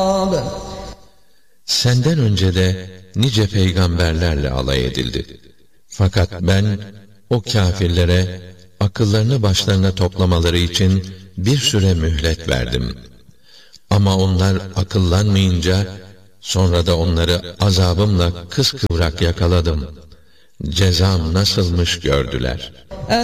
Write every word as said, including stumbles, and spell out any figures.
Senden önce de nice peygamberlerle alay edildi. Fakat ben o kâfirlere akıllarını başlarına toplamaları için bir süre mühlet verdim. Ama onlar akıllanmayınca sonra da onları azabımla kıskıvrak yakaladım. Cezam nasılmış gördüler.